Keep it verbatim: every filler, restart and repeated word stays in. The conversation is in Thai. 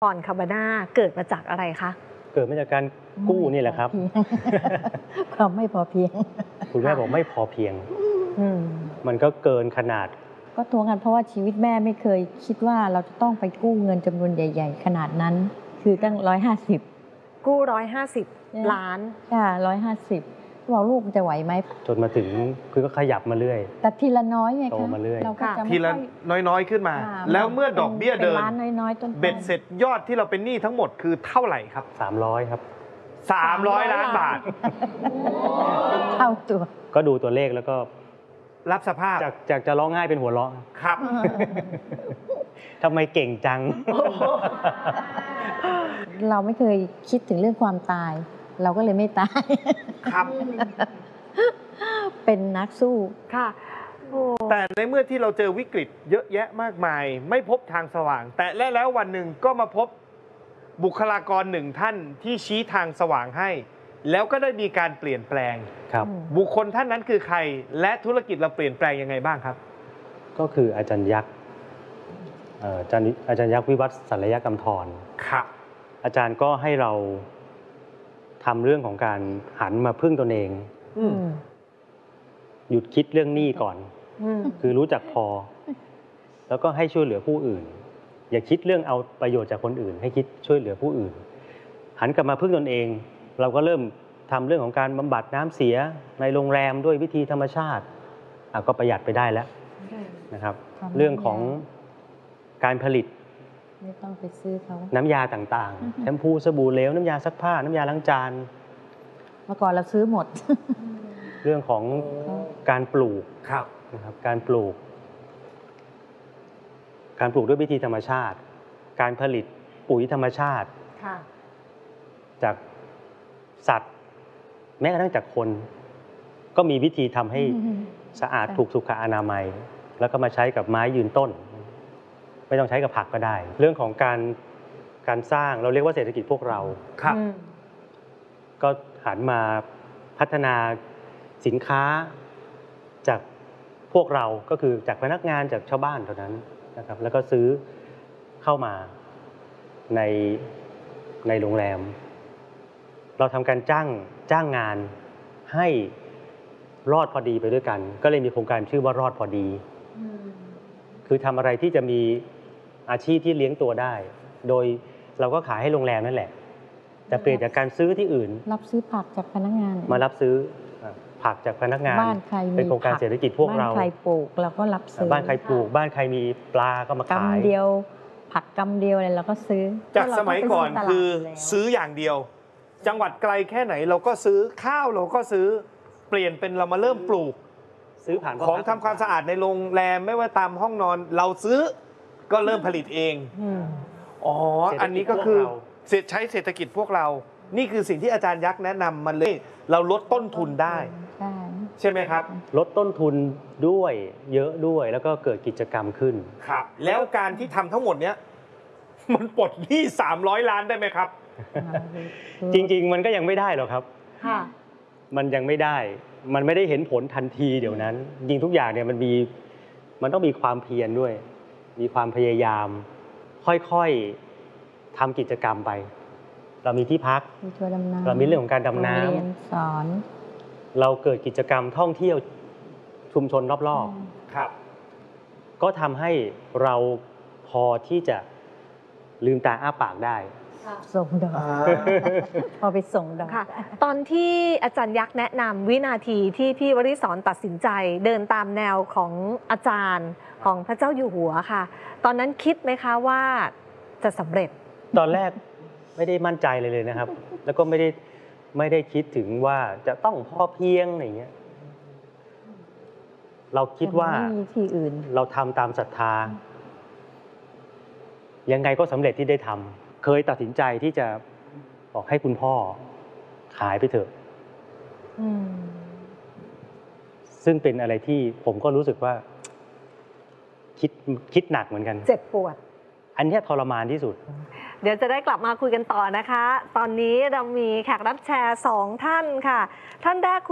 ก่อนคาบาน่าเกิดมาจากอะไรคะเกิดมาจากการกู้นี่แหละครับความไม่พอเพียงคุณแม่บอกไม่พอเพียงมันก็เกินขนาดก็ทวงกันเพราะว่าชีวิตแม่ไม่เคยคิดว่าเราจะต้องไปกู้เงินจำนวนใหญ่ๆขนาดนั้นคือตั้งร้อยห้าสิบกู้ร้อยห้าสิบล้านค่ะร้อยห้าสิบบอกลูกจะไหวไหมจนมาถึงคือก็ขยับมาเรื่อยแต่ทีละน้อยไงคะโตมาเรื่อยเราก็จะทีละน้อยๆขึ้นมาแล้วเมื่อดอกเบี้ยเดินน้อยๆต้นเบ็ดเสร็จยอดที่เราเป็นหนี้ทั้งหมดคือเท่าไหร่ครับสามร้อยครับสามร้อยล้านบาทเท่าตัวก็ดูตัวเลขแล้วก็รับสภาพจากจากจะร้องไห้เป็นหัวเราะครับทำไมเก่งจังเราไม่เคยคิดถึงเรื่องความตายเราก็เลยไม่ตายครับเป็นนักสู้ค่ะแต่ในเมื่อที่เราเจอวิกฤตเยอะแยะมากมายไม่พบทางสว่างแต่และแล้ววันหนึ่งก็มาพบบุคลากรหนึ่งท่านที่ชี้ทางสว่างให้แล้วก็ได้มีการเปลี่ยนแปลงครับบุคคลท่านนั้นคือใครและธุรกิจเราเปลี่ยนแปลงยังไงบ้างครับก็คืออาจารย์ยักษ์อาจารย์อาจารย์ยักษ์วิวัฒน์ศัลยกรรมธรครับอาจารย์ก็ให้เราทำเรื่องของการหันมาพึ่งตนเองหยุดคิดเรื่องหนี้ก่อนคือรู้จักพอแล้วก็ให้ช่วยเหลือผู้อื่นอย่าคิดเรื่องเอาประโยชน์จากคนอื่นให้คิดช่วยเหลือผู้อื่นหันกลับมาพึ่งตนเองเราก็เริ่มทำเรื่องของการบำบัดน้ำเสียในโรงแรมด้วยวิธีธรรมชาติก็ประหยัดไปได้แล้วนะครับเรื่องของการผลิตไม่ต้องไปซื้อเขาน้ำยาต่างๆแชมพูสบู่เหลวน้ำยาซักผ้าน้ำยาล้างจานเมื่อก่อนเราซื้อหมดเรื่องของการปลูกนะครับการปลูกการปลูกด้วยวิธีธรรมชาติการผลิตปุ๋ยธรรมชาติจากสัตว์แม้กระทั่งจากคนก็มีวิธีทำให้สะอาดถูกสุขอนามัยแล้วก็มาใช้กับไม้ยืนต้นไม่ต้องใช้กับผักก็ได้เรื่องของการการสร้างเราเรียกว่าเศรษฐกิจพวกเราครับก็หันมาพัฒนาสินค้าจากพวกเราก็คือจากพนักงานจากชาวบ้านเท่านั้นนะครับแล้วก็ซื้อเข้ามาในในโรงแรมเราทำการจ้างจ้างงานให้รอดพอดีไปด้วยกันก็เลยมีโครงการชื่อว่ารอดพอดีคือทำอะไรที่จะมีอาชีพที่เลี้ยงตัวได้โดยเราก็ขายให้โรงแรมนั่นแหละแต่เปลี่ยนจากการซื้อที่อื่นรับซื้อผักจากพนักงานมารับซื้อผักจากพนักงานบ้านใครมีเป็นโครงการเศรษฐกิจพวกเราบ้านใครปลูกเราก็รับซื้อบ้านใครปลูกบ้านใครมีปลาก็มาขายกำเดียวผักกำเดียวอะไรเราก็ซื้อจากสมัยก่อนคือซื้ออย่างเดียวจังหวัดไกลแค่ไหนเราก็ซื้อข้าวเราก็ซื้อเปลี่ยนเป็นเรามาเริ่มปลูกซื้อผ่านของทำความสะอาดในโรงแรมไม่ว่าตามห้องนอนเราซื้อก็เริ่มผลิตเองอ๋ออันนี้ก็คือใช้เศรษฐกิจพวกเรานี่คือสิ่งที่อาจารย์ยักษ์แนะนำมันเลยเราลดต้นทุนได้ใช่ไหมครับลดต้นทุนด้วยเยอะด้วยแล้วก็เกิดกิจกรรมขึ้นครับแล้วการที่ทำทั้งหมดเนี้ยมันปลดหนี้สามร้อยล้านได้ไหมครับจริงๆมันก็ยังไม่ได้หรอกครับมันยังไม่ได้มันไม่ได้เห็นผลทันทีเดี๋ยวนั้นจริงทุกอย่างเนี่ยมันมีมันต้องมีความเพียรด้วยมีความพยายามค่อยๆทำกิจกรรมไปเรามีที่พักเรามีเรื่องของการดำน้ำสอนเราเกิดกิจกรรมท่องเที่ยวชุมชนรอบๆครับก็ทำให้เราพอที่จะลืมตาอ้าปากได้ส่งดอกพอไปส่งดอกค่ะตอนที่อาจารย์ยักษ์แนะนำวินาทีที่พี่วริศรตัดสินใจเดินตามแนวของอาจารย์ของพระเจ้าอยู่หัวค่ะตอนนั้นคิดไหมคะว่าจะสำเร็จตอนแรกไม่ได้มั่นใจเลยเลยนะครับแล้วก็ไม่ได้ไม่ได้คิดถึงว่าจะต้องพอเพียงอะไรเงี้ยเราคิดว่าเราทำตามศรัทธายังไงก็สำเร็จที่ได้ทำเคยตัดสินใจที่จะบอกให้คุณพ่อขายไปเถอะซึ่งเป็นอะไรที่ผมก็รู้สึกว่าคิดคิดหนักเหมือนกันเจ็บปวดอันนี้ทรมานที่สุดเดี๋ยวจะได้กลับมาคุยกันต่อนะคะตอนนี้เรามีแขกรับเชิญสองท่านค่ะท่านแรก